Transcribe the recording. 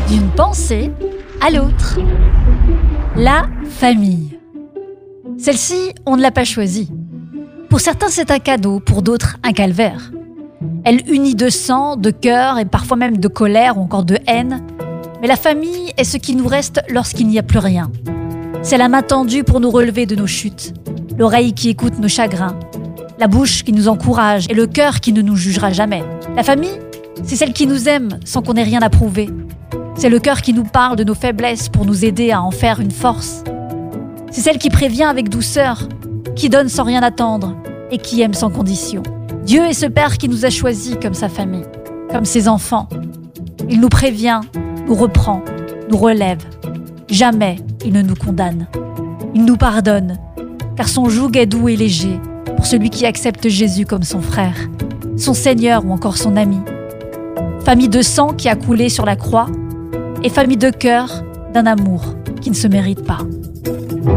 D'une pensée à l'autre. La famille. Celle-ci, on ne l'a pas choisie. Pour certains, c'est un cadeau, pour d'autres, un calvaire. Elle unit de sang, de cœur et parfois même de colère ou encore de haine. Mais la famille est ce qui nous reste lorsqu'il n'y a plus rien. C'est la main tendue pour nous relever de nos chutes, l'oreille qui écoute nos chagrins, la bouche qui nous encourage et le cœur qui ne nous jugera jamais. La famille, c'est celle qui nous aime sans qu'on ait rien à prouver. C'est le cœur qui nous parle de nos faiblesses pour nous aider à en faire une force. C'est celle qui prévient avec douceur, qui donne sans rien attendre et qui aime sans condition. Dieu est ce Père qui nous a choisis comme sa famille, comme ses enfants. Il nous prévient, nous reprend, nous relève. Jamais il ne nous condamne. Il nous pardonne, car son joug est doux et léger pour celui qui accepte Jésus comme son frère, son Seigneur ou encore son ami. Famille de sang qui a coulé sur la croix et famille de cœur d'un amour qui ne se mérite pas.